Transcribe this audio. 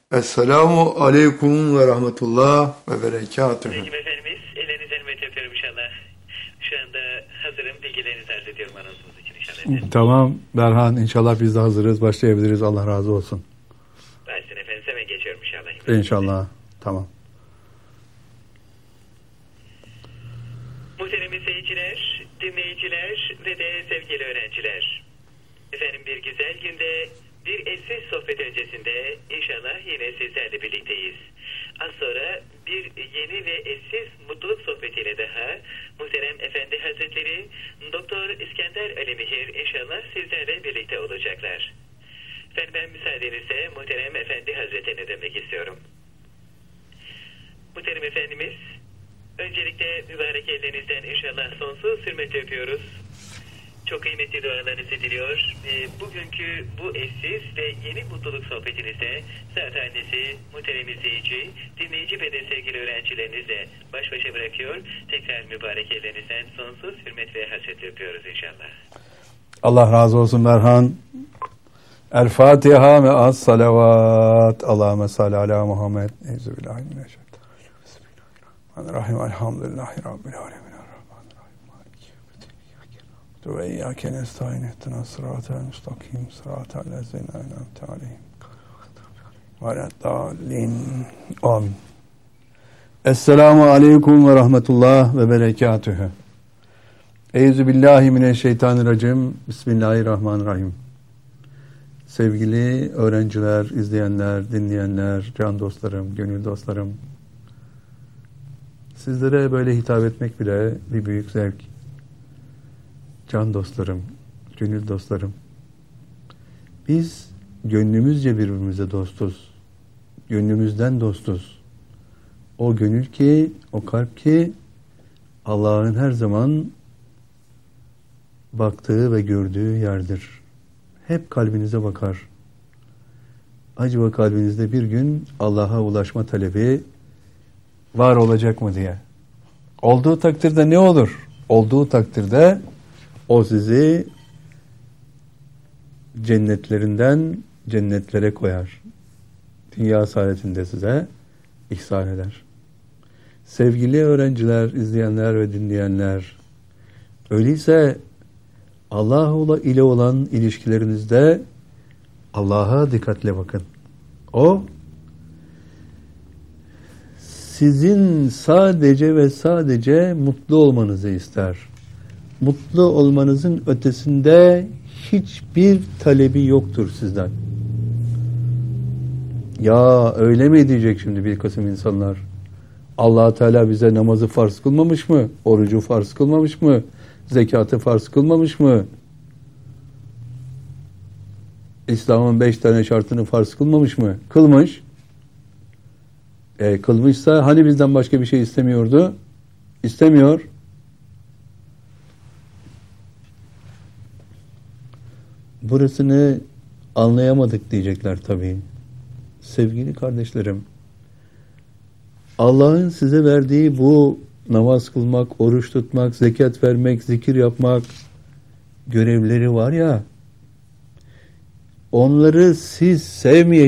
Esselamu aleyküm ve rahmetullah ve berekatühü. Peki efendimiz, ellerinizden hürmet yapıyorum inşallah. Şu anda hazırım, bilgilerinizi arz ediyorum anonsumuz için inşallah efendim. Tamam Berhan, inşallah biz de hazırız, başlayabiliriz. Allah razı olsun. Başlayın efendim, hemen geçiyorum inşallah. İnşallah, tamam. Muhterem seyirciler, dinleyiciler ve de sevgili öğrenciler. Efendim bir güzel günde, bir eşsiz sohbet öncesinde inşallah yine sizlerle birlikteyiz. Az sonra bir yeni ve eşsiz mutluluk sohbetiyle daha muhterem Efendi Hazretleri Doktor İskender Ali Mihir inşallah sizlerle birlikte olacaklar. Efendim ben müsaadenizle muhterem Efendi Hazretlerine dönmek istiyorum. Muhterem Efendimiz, öncelikle mübarek ellerinizden inşallah sonsuz hürmet öpüyoruz. Çok kıymetli dualarınızı diliyor. Bugünkü bu eşsiz ve yeni mutluluk sohbetinizde zat annesi, muhterem izleyici, dinleyici ve de sevgili öğrencilerinizle baş başa bırakıyor. Tekrar mübarek ellerinizden sonsuz hürmet ve hasretle öpüyoruz inşallah. Allah razı olsun Berhan. El Fatiha ve az salavat. Allahümme salli ala Muhammed. Euzubillahimineşşeytanirracim. Bismillahirrahmanirrahim. Elhamdülillahi Rabbil alemin. Ve iyyâke nestaîn ihdinas sıratal müstakîm sıratal lezîne en'amte aleyhim veleddâllîn. Amin. Esselamu aleyküm ve rahmetullah ve berekatühü. Euzubillahimineşşeytanirracim. Bismillahirrahmanirrahim. Sevgili öğrenciler, izleyenler, dinleyenler, can dostlarım, gönül dostlarım. Sizlere böyle hitap etmek bile bir büyük zevk. Can dostlarım, gönül dostlarım. Biz gönlümüzce birbirimize dostuz. Gönlümüzden dostuz. O gönül ki, o kalp ki Allah'ın her zaman baktığı ve gördüğü yerdir. Hep kalbinize bakar. Acaba kalbinizde bir gün Allah'a ulaşma talebi var olacak mı diye. Olduğu takdirde ne olur? Olduğu takdirde o sizi cennetlerinden cennetlere koyar. Dünya saadetinde size ihsan eder. Sevgili öğrenciler, izleyenler ve dinleyenler, öyleyse Allah ile olan ilişkilerinizde Allah'a dikkatle bakın. O sizin sadece ve sadece mutlu olmanızı ister. Mutlu olmanızın ötesinde hiçbir talebi yoktur sizden. Ya öyle mi diyecek şimdi bir kısım insanlar? Allah Teala bize namazı farz kılmamış mı? Orucu farz kılmamış mı? Zekatı farz kılmamış mı? İslam'ın 5 tane şartını farz kılmamış mı? Kılmış. Kılmışsa hani bizden başka bir şey istemiyordu? İstemiyor. Burasını anlayamadık diyecekler tabii. Sevgili kardeşlerim, Allah'ın size verdiği bu namaz kılmak, oruç tutmak, zekat vermek, zikir yapmak görevleri var ya, onları siz sevmeyeceksiniz.